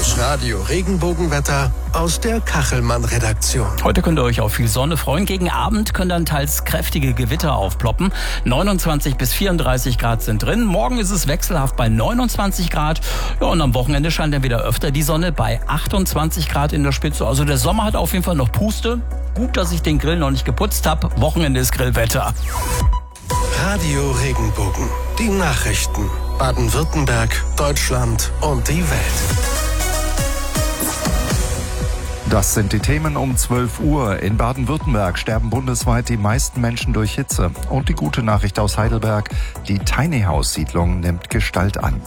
Das Radio Regenbogenwetter aus der Kachelmann-Redaktion. Heute könnt ihr euch auf viel Sonne freuen. Gegen Abend können dann teils kräftige Gewitter aufploppen. 29 bis 34 Grad sind drin. Morgen ist es wechselhaft bei 29 Grad. Ja, und am Wochenende scheint dann wieder öfter die Sonne bei 28 Grad in der Spitze. Also der Sommer hat auf jeden Fall noch Puste. Gut, dass ich den Grill noch nicht geputzt habe. Wochenende ist Grillwetter. Radio Regenbogen. Die Nachrichten. Baden-Württemberg, Deutschland und die Welt. Das sind die Themen um 12 Uhr. In Baden-Württemberg sterben bundesweit die meisten Menschen durch Hitze. Und die gute Nachricht aus Heidelberg: die Tiny House Siedlung nimmt Gestalt an.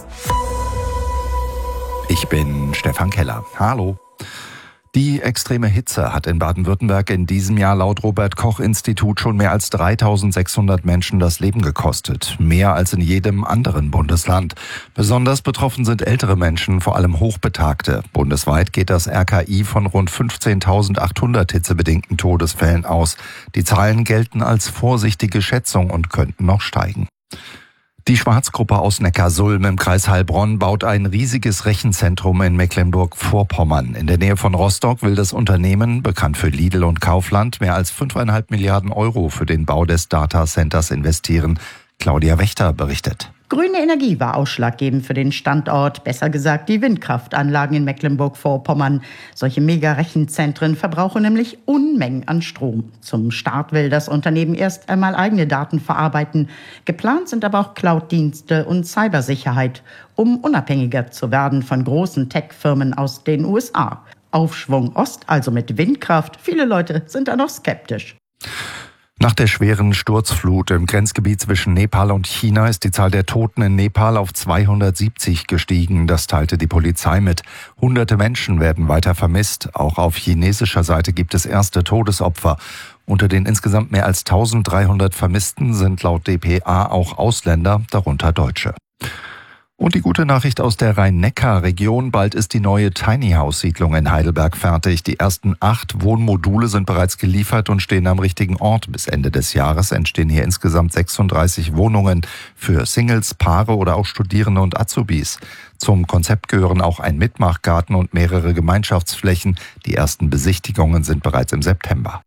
Ich bin Stefan Keller. Hallo. Die extreme Hitze hat in Baden-Württemberg in diesem Jahr laut Robert-Koch-Institut schon mehr als 3.600 Menschen das Leben gekostet. Mehr als in jedem anderen Bundesland. Besonders betroffen sind ältere Menschen, vor allem Hochbetagte. Bundesweit geht das RKI von rund 15.800 hitzebedingten Todesfällen aus. Die Zahlen gelten als vorsichtige Schätzung und könnten noch steigen. Die Schwarzgruppe aus Neckarsulm im Kreis Heilbronn baut ein riesiges Rechenzentrum in Mecklenburg-Vorpommern. In der Nähe von Rostock will das Unternehmen, bekannt für Lidl und Kaufland, mehr als 5,5 Milliarden Euro für den Bau des Datacenters investieren. Claudia Wächter berichtet. Grüne Energie war ausschlaggebend für den Standort, besser gesagt die Windkraftanlagen in Mecklenburg-Vorpommern. Solche Mega-Rechenzentren verbrauchen nämlich Unmengen an Strom. Zum Start will das Unternehmen erst einmal eigene Daten verarbeiten. Geplant sind aber auch Cloud-Dienste und Cybersicherheit, um unabhängiger zu werden von großen Tech-Firmen aus den USA. Aufschwung Ost, also mit Windkraft. Viele Leute sind da noch skeptisch. Nach der schweren Sturzflut im Grenzgebiet zwischen Nepal und China ist die Zahl der Toten in Nepal auf 270 gestiegen. Das teilte die Polizei mit. Hunderte Menschen werden weiter vermisst. Auch auf chinesischer Seite gibt es erste Todesopfer. Unter den insgesamt mehr als 1.300 Vermissten sind laut dpa auch Ausländer, darunter Deutsche. Und die gute Nachricht aus der Rhein-Neckar-Region: bald ist die neue Tiny House Siedlung in Heidelberg fertig. Die ersten 8 Wohnmodule sind bereits geliefert und stehen am richtigen Ort. Bis Ende des Jahres entstehen hier insgesamt 36 Wohnungen für Singles, Paare oder auch Studierende und Azubis. Zum Konzept gehören auch ein Mitmachgarten und mehrere Gemeinschaftsflächen. Die ersten Besichtigungen sind bereits im September.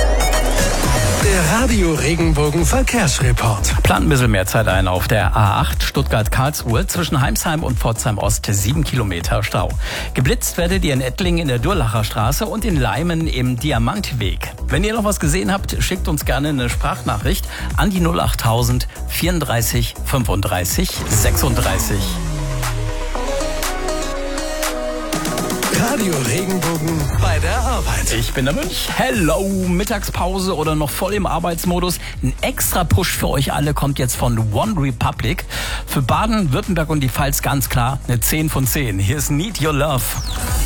Der Radio Regenbogen Verkehrsreport. Plant ein bisschen mehr Zeit ein auf der A8 Stuttgart-Karlsruhe zwischen Heimsheim und Pforzheim-Ost, 7 Kilometer Stau. Geblitzt werdet ihr in Ettlingen in der Durlacher Straße und in Leimen im Diamantweg. Wenn ihr noch was gesehen habt, schickt uns gerne eine Sprachnachricht an die 08000 34 35 36. Radio Regenbogen bei der Arbeit. Ich bin der Mönch. Hello, Mittagspause oder noch voll im Arbeitsmodus. Ein extra Push für euch alle kommt jetzt von One Republic. Für Baden, Württemberg und die Pfalz ganz klar eine 10 von 10. Hier ist Need Your Love.